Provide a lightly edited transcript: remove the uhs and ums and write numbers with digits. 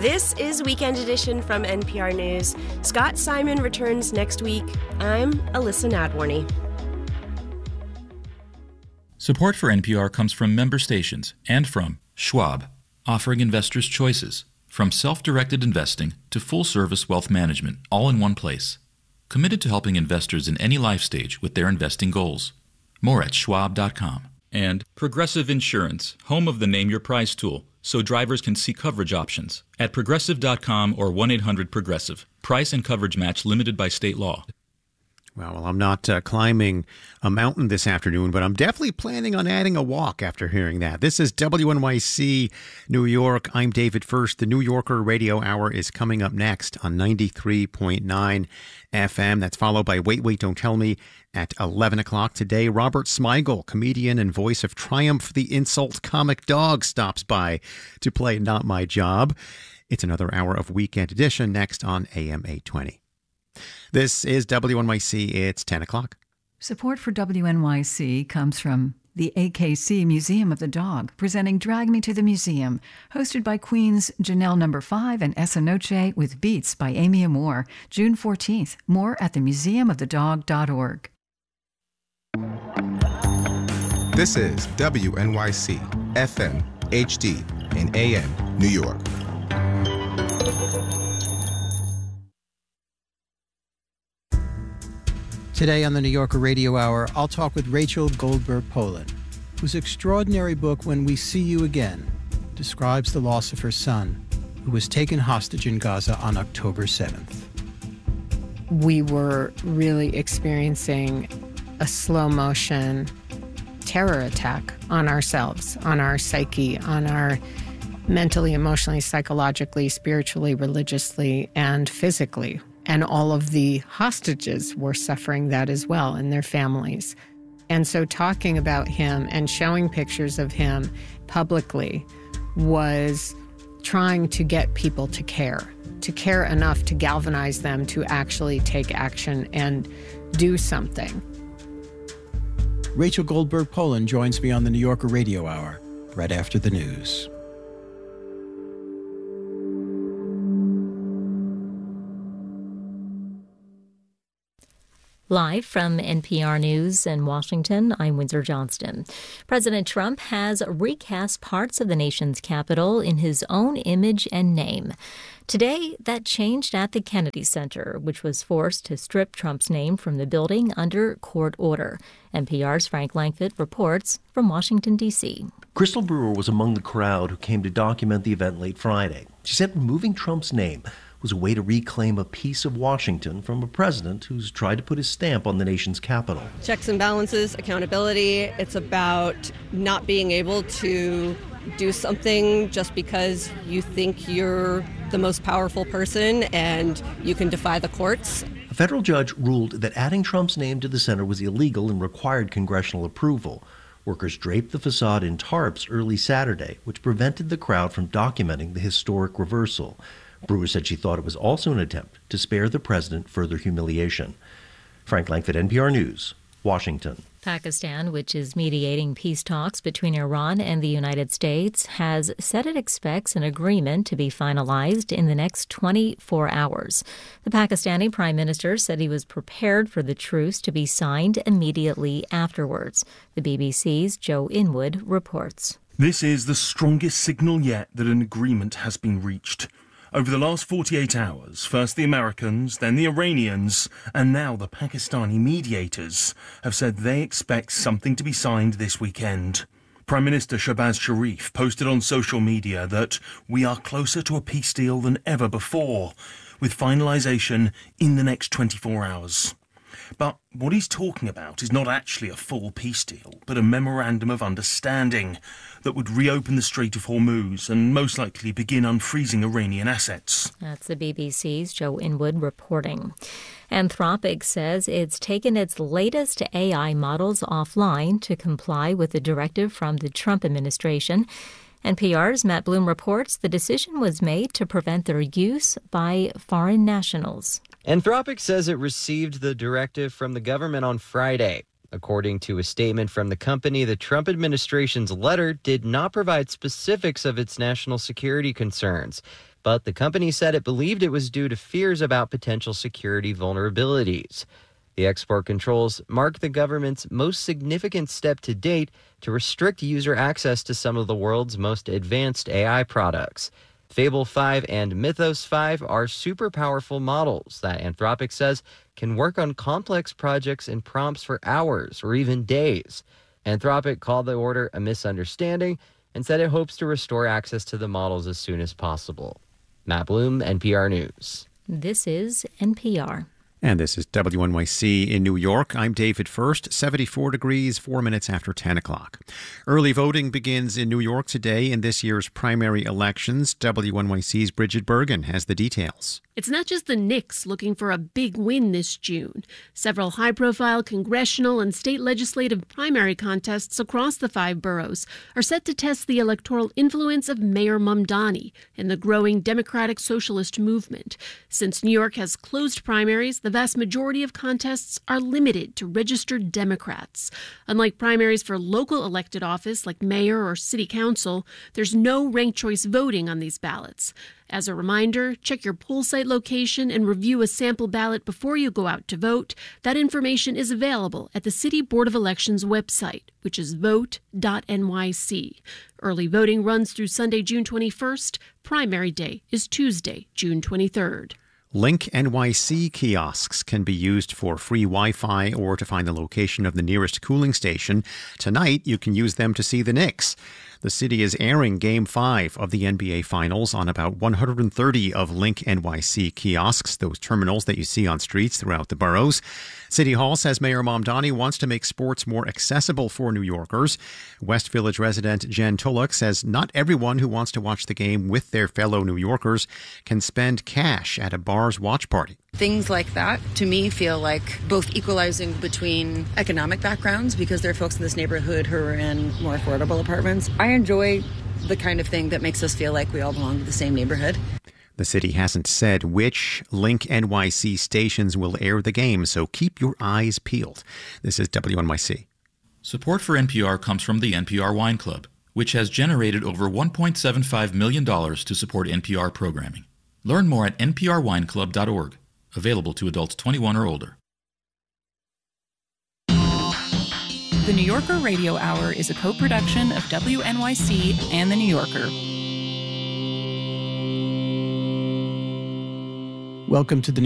This is Weekend Edition from NPR News. Scott Simon returns next week. I'm Alyssa Nadworny. Support for NPR comes from member stations and from Schwab, offering investors choices, from self-directed investing to full-service wealth management, all in one place. Committed to helping investors in any life stage with their investing goals. More at schwab.com. And Progressive Insurance, home of the Name Your Price tool, so drivers can see coverage options. At progressive.com or 1-800-PROGRESSIVE. Price and coverage match limited by state law. Well, I'm not climbing a mountain this afternoon, but I'm definitely planning on adding a walk after hearing that. This is WNYC New York. I'm David First. The New Yorker Radio Hour is coming up next on 93.9 FM. That's followed by Wait, Wait, Don't Tell Me at 11 o'clock today. Robert Smigel, comedian and voice of Triumph the Insult Comic Dog, stops by to play Not My Job. It's another hour of Weekend Edition next on AM 820. This is WNYC. It's 10 o'clock. Support for WNYC comes from the AKC Museum of the Dog, presenting Drag Me to the Museum, hosted by Queen's Janelle No. 5 and Essa Noche with Beats by Amy Amore, June 14th. More at themuseumofthedog.org. This is WNYC, FM, HD, and AM, New York. Today on the New Yorker Radio Hour, I'll talk with Rachel Goldberg-Polin, whose extraordinary book, When We See You Again, describes the loss of her son, who was taken hostage in Gaza on October 7th. We were really experiencing a slow-motion terror attack on ourselves, on our psyche, on our mentally, emotionally, psychologically, spiritually, religiously, and physically. And all of the hostages were suffering that as well, and their families. And so talking about him and showing pictures of him publicly was trying to get people to care enough to galvanize them to actually take action and do something. Rachel Goldberg-Polin joins me on the New Yorker Radio Hour right after the news. Live from NPR News in Washington, I'm Windsor Johnston. President Trump has recast parts of the nation's capital in his own image and name. Today, that changed at the Kennedy Center, which was forced to strip Trump's name from the building under court order. NPR's Frank Langfitt reports from Washington, D.C. Crystal Brewer was among the crowd who came to document the event late Friday. She said removing Trump's name was a way to reclaim a piece of Washington from a president who's tried to put his stamp on the nation's capital. Checks and balances, accountability. It's about not being able to do something just because you think you're the most powerful person and you can defy the courts. A federal judge ruled that adding Trump's name to the center was illegal and required congressional approval. Workers draped the facade in tarps early Saturday, which prevented the crowd from documenting the historic reversal. Brewer said she thought it was also an attempt to spare the president further humiliation. Frank Langfitt, NPR News, Washington. Pakistan, which is mediating peace talks between Iran and the United States, has said it expects an agreement to be finalized in the next 24 hours. The Pakistani prime minister said he was prepared for the truce to be signed immediately afterwards. The BBC's Joe Inwood reports. This is the strongest signal yet that an agreement has been reached. Over the last 48 hours, first the Americans, then the Iranians, and now the Pakistani mediators have said they expect something to be signed this weekend. Prime Minister Shahbaz Sharif posted on social media that we are closer to a peace deal than ever before, with finalisation in the next 24 hours. But what he's talking about is not actually a full peace deal, but a memorandum of understanding that would reopen the Strait of Hormuz and most likely begin unfreezing Iranian assets. That's the BBC's Joe Inwood reporting. Anthropic says it's taken its latest AI models offline to comply with a directive from the Trump administration. NPR's Matt Bloom reports the decision was made to prevent their use by foreign nationals. Anthropic says it received the directive from the government on Friday. According to a statement from the company, the Trump administration's letter did not provide specifics of its national security concerns. but the company said it believed it was due to fears about potential security vulnerabilities. The export controls mark the government's most significant step to date to restrict user access to some of the world's most advanced AI products. Fable 5 and Mythos 5 are super powerful models that Anthropic says can work on complex projects and prompts for hours or even days. Anthropic called the order a misunderstanding and said it hopes to restore access to the models as soon as possible. Matt Bloom, NPR News. This is NPR. And this is WNYC in New York. I'm David First, 74 degrees, 4 minutes after 10 o'clock. Early voting begins in New York today in this year's primary elections. WNYC's Bridget Bergen has the details. It's not just the Knicks looking for a big win this June. Several high-profile congressional and state legislative primary contests across the 5 boroughs are set to test the electoral influence of Mayor Mamdani and the growing Democratic Socialist movement. Since New York has closed primaries, the vast majority of contests are limited to registered Democrats. Unlike primaries for local elected office like mayor or city council, there's no ranked choice voting on these ballots. As a reminder, check your poll site location and review a sample ballot before you go out to vote. That information is available at the City Board of Elections website, which is vote.nyc. Early voting runs through Sunday, June 21st. Primary day is Tuesday, June 23rd. Link NYC kiosks can be used for free Wi-Fi or to find the location of the nearest cooling station. Tonight, you can use them to see the Knicks. The city is airing Game 5 of the NBA Finals on about 130 of Link NYC kiosks, those terminals that you see on streets throughout the boroughs. City Hall says Mayor Mamdani wants to make sports more accessible for New Yorkers. West Village resident Jen Tulloch says not everyone who wants to watch the game with their fellow New Yorkers can spend cash at a bar's watch party. Things like that, to me, feel like both equalizing between economic backgrounds, because there are folks in this neighborhood who are in more affordable apartments. I enjoy the kind of thing that makes us feel like we all belong to the same neighborhood. The city hasn't said which Link NYC stations will air the game, so keep your eyes peeled. This is WNYC. Support for NPR comes from the NPR Wine Club, which has generated over $1.75 million to support NPR programming. Learn more at nprwineclub.org. Available to adults 21 or older. The New Yorker Radio Hour is a co-production of WNYC and The New Yorker. Welcome to the